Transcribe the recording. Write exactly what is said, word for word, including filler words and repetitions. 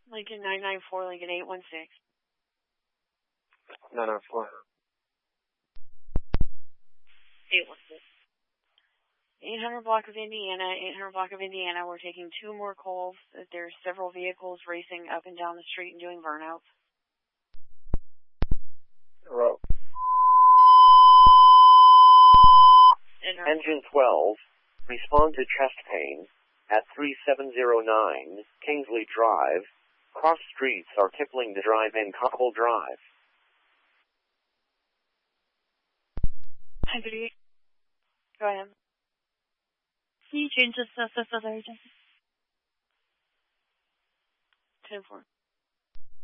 Lincoln nine nine four, Lincoln eight one six. nine nine four. eight one six. eight hundred block of Indiana, eight hundred block of Indiana. We're taking two more calls. There's several vehicles racing up and down the street and doing burnouts. Row. Engine twelve, respond to chest pain at three seven zero nine Kingsley Drive. Cross streets are tippling the drive in Cobble Drive. Hi, good. Go ahead. Can you change this to fifth other agency? ten four.